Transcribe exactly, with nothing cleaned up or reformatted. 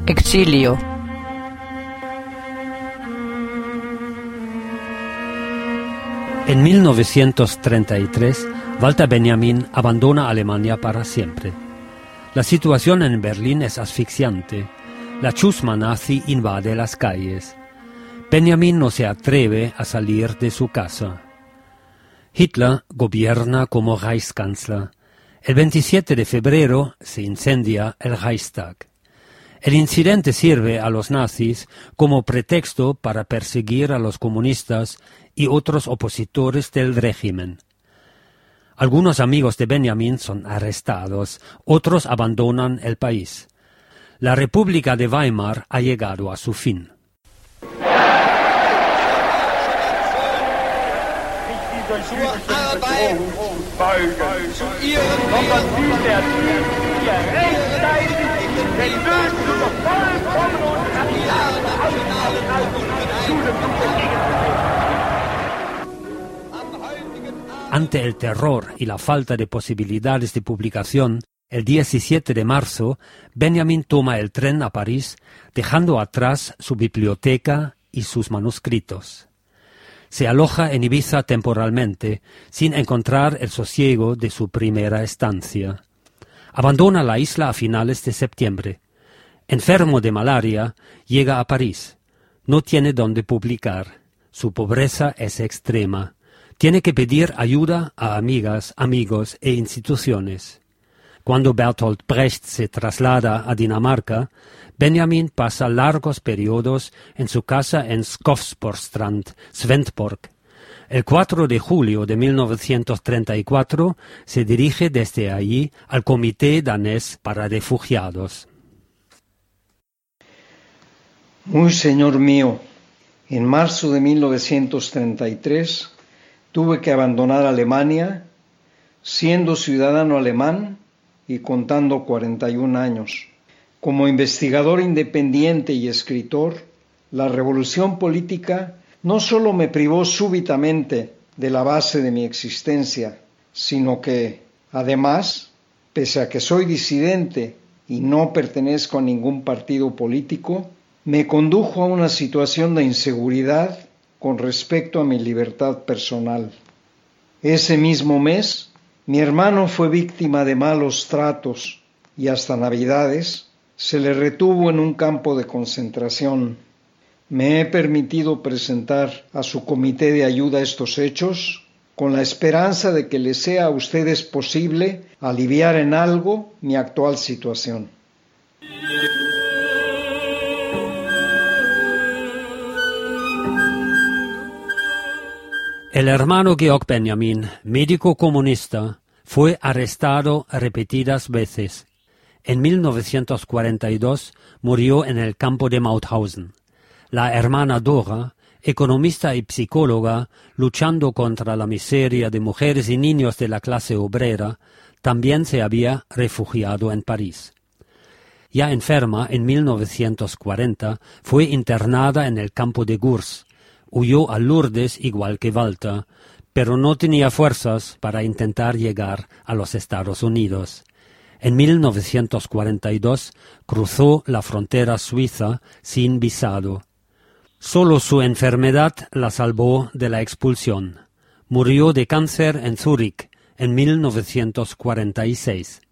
Exilio. En mil novecientos treinta y tres, Walter Benjamin abandona Alemania para siempre. La situación en Berlín es asfixiante. La chusma nazi invade las calles. Benjamin no se atreve a salir de su casa. Hitler gobierna como Reichskanzler. El veintisiete de febrero se incendia el Reichstag. El incidente sirve a los nazis como pretexto para perseguir a los comunistas y otros opositores del régimen. Algunos amigos de Benjamin son arrestados, otros abandonan el país. La República de Weimar ha llegado a su fin. Ante el terror y la falta de posibilidades de publicación, el diecisiete de marzo, Benjamin toma el tren a París, dejando atrás su biblioteca y sus manuscritos. Se aloja en Ibiza temporalmente, sin encontrar el sosiego de su primera estancia. Abandona la isla a finales de septiembre. Enfermo de malaria, llega a París. No tiene dónde publicar. Su pobreza es extrema. Tiene que pedir ayuda a amigas, amigos e instituciones. Cuando Bertolt Brecht se traslada a Dinamarca, Benjamin pasa largos periodos en su casa en Skovsborgstrand, Svendborg. El cuatro de julio de mil novecientos treinta y cuatro se dirige desde allí al Comité danés para refugiados. Muy señor mío, en marzo de mil novecientos treinta y tres tuve que abandonar Alemania, siendo ciudadano alemán y contando cuarenta y un años. Como investigador independiente y escritor, la revolución política no solo me privó súbitamente de la base de mi existencia, sino que, además, pese a que soy disidente y no pertenezco a ningún partido político, me condujo a una situación de inseguridad con respecto a mi libertad personal. Ese mismo mes, mi hermano fue víctima de malos tratos y hasta Navidades se le retuvo en un campo de concentración. Me he permitido presentar a su comité de ayuda estos hechos con la esperanza de que les sea a ustedes posible aliviar en algo mi actual situación. El hermano Georg Benjamin, médico comunista, fue arrestado repetidas veces. En mil novecientos cuarenta y dos murió en el campo de Mauthausen. La hermana Dora, economista y psicóloga, luchando contra la miseria de mujeres y niños de la clase obrera, también se había refugiado en París. Ya enferma, en mil novecientos cuarenta, fue internada en el campo de Gurs. Huyó a Lourdes igual que Walter, pero no tenía fuerzas para intentar llegar a los Estados Unidos. En mil novecientos cuarenta y dos cruzó la frontera suiza sin visado. Solo su enfermedad la salvó de la expulsión. Murió de cáncer en Zúrich en mil novecientos cuarenta y seis.